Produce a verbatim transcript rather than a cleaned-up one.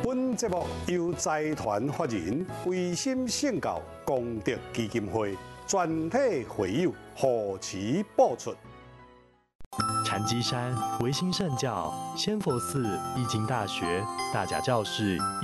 本节目由财团法人维心圣教功德基金会全体会友贺齐播出。 禅机山、维新圣教、仙佛寺、易经大学、大甲教室。